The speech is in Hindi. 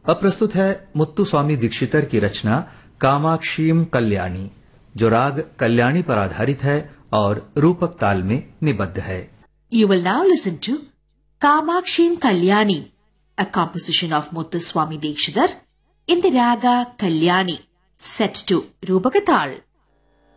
अब प्रस्तुत है मुत्तुस्वामी दीक्षितर की रचना कामाक्षीम कल्याणी, जो राग कल्याणी पर आधारित है और रूपक ताल में निबद्ध है। You will now listen to Kamakshim Kalyani, a composition of Muthuswami Dikshitar in the raga Kalyani, set to Rupakatal.